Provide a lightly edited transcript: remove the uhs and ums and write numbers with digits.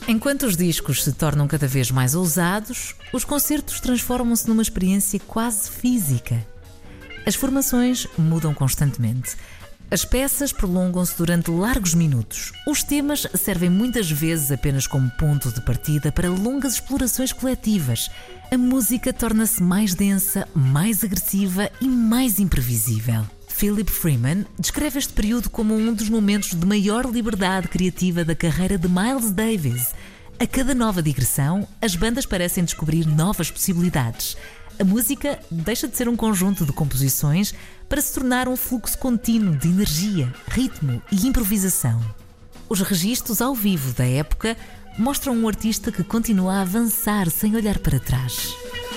Enquanto os discos se tornam cada vez mais ousados, os concertos transformam-se numa experiência quase física. As formações mudam constantemente. As peças prolongam-se durante largos minutos. Os temas servem muitas vezes apenas como ponto de partida para longas explorações coletivas. A música torna-se mais densa, mais agressiva e mais imprevisível. Philip Freeman descreve este período como um dos momentos de maior liberdade criativa da carreira de Miles Davis. A cada nova digressão, as bandas parecem descobrir novas possibilidades. A música deixa de ser um conjunto de composições para se tornar um fluxo contínuo de energia, ritmo e improvisação. Os registros ao vivo da época mostram um artista que continua a avançar sem olhar para trás.